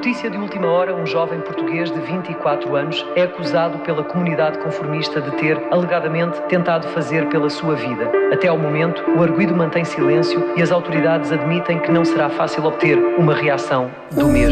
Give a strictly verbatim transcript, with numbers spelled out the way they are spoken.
Notícia de última hora: um jovem português de vinte e quatro anos é acusado pela comunidade conformista de ter, alegadamente, tentado fazer pela sua vida. Até ao momento, o arguido mantém silêncio e as autoridades admitem que não será fácil obter uma reação do mesmo.